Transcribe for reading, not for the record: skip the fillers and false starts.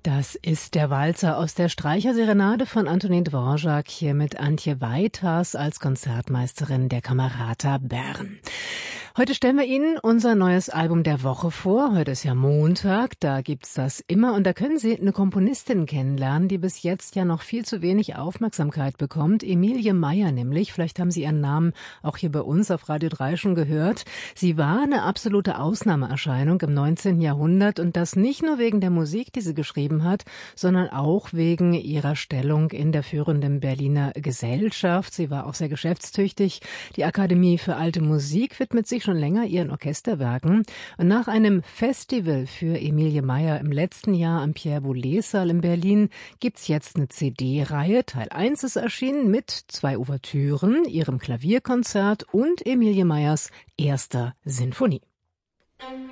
Das ist der Walzer aus der Streicherserenade von Antonin Dvorak, hier mit Antje Weiters als Konzertmeisterin der Camerata Bern. Heute stellen wir Ihnen unser neues Album der Woche vor. Heute ist ja Montag, da gibt's das immer. Und da können Sie eine Komponistin kennenlernen, die bis jetzt ja noch viel zu wenig Aufmerksamkeit bekommt. Emilie Meyer nämlich. Vielleicht haben Sie ihren Namen auch hier bei uns auf Radio 3 schon gehört. Sie war eine absolute Ausnahmeerscheinung im 19. Jahrhundert. Und das nicht nur wegen der Musik, die sie geschrieben hat, sondern auch wegen ihrer Stellung in der führenden Berliner Gesellschaft. Sie war auch sehr geschäftstüchtig. Die Akademie für Alte Musik widmet sich schon länger ihren Orchesterwerken. Und nach einem Festival für Emilie Meyer im letzten Jahr am Pierre-Boulez-Saal in Berlin gibt's jetzt eine CD-Reihe. Teil 1 ist erschienen mit 2 Ouvertüren, ihrem Klavierkonzert und Emilie Meyers erster Sinfonie.